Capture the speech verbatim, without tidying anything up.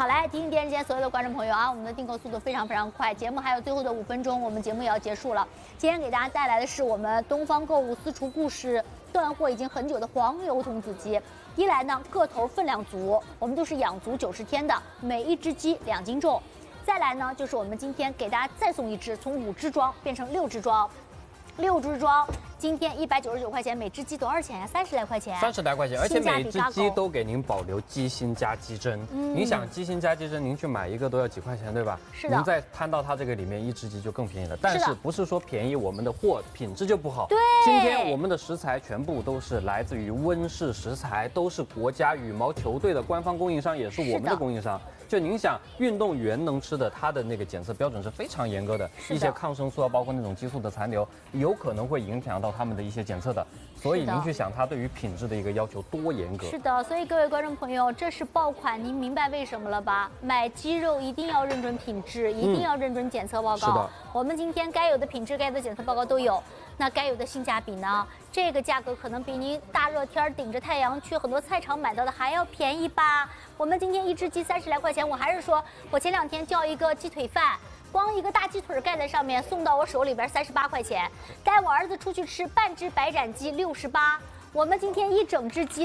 好，来提醒电视间所有的观众朋友啊，我们的订购速度非常非常快，节目还有最后的五分钟，我们节目也要结束了。今天给大家带来的是我们东方购物私厨故事断货已经很久的黄油童子鸡。一来呢，个头分量足，我们就是养足九十天的，每一只鸡两斤重。再来呢，就是我们今天给大家再送一只，从五只装变成六只装，六只装。今天一百九十九块钱，每只鸡多少钱呀？三十来块钱。 三十来块钱，而且每只鸡都给您保留鸡心加鸡胗。嗯，您想鸡心加鸡胗，您去买一个都要几块钱，对吧？ 是的。 您再摊到它这个里面，一只鸡就更便宜了。但是不是说便宜，我们的货品质就不好？ 对。 今天我们的食材全部都是来自于温氏食材，都是国家羽毛球队的官方供应商，也是我们的供应商。就您想，运动员能吃的，它的那个检测标准是非常严格的，一些抗生素啊，包括那种激素的残留，有可能会影响到他们的一些检测的。所以您去想，它对于品质的一个要求多严格。 是的，所以各位观众朋友，这是爆款，您明白为什么了吧？买鸡肉一定要认准品质，一定要认准检测报告。 是的， 我们今天该有的品质、该有的检测报告都有。那该有的性价比呢？这个价格可能比您大热天顶着太阳去很多菜场买到的还要便宜吧？我们今天一只鸡三十来块钱，我还是说我前两天叫一个鸡腿饭，光一个大鸡腿盖在上面送到我手里边三十八块钱，带我儿子出去吃半只白斩鸡六十八，我们今天一整只鸡。